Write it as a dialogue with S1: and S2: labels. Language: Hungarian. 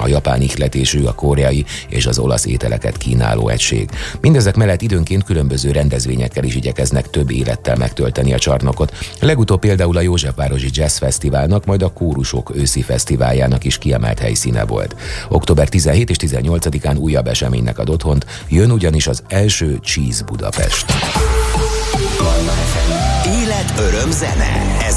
S1: japán ihletésű, a koreai és az olasz ételeket kínáló egység. Mindezek mellett időnként különböző rendezvényekkel is igyekeznek több élettel megtölteni a csarnokot. Legutóbb például a Józsefvárosi Jazz Fesztiválnak, majd a Kórusok őszi fesztiváljának is kiemelt helyszíne volt. Október 17 és 18-án újabb eseménynek ad otthont, jön ugyanis az első Cheese Budapest.
S2: Élet, öröm, zene. Ez